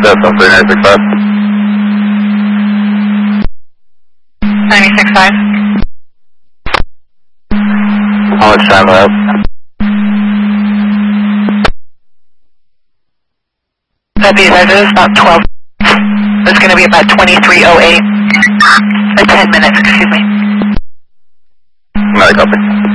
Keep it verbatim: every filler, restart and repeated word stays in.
That's on three nine six five. ninety-six five. How much time left? That'd be as is about twelve. It's going to be about twenty-three oh eight. Uh, ten minutes, excuse me. Not a copy.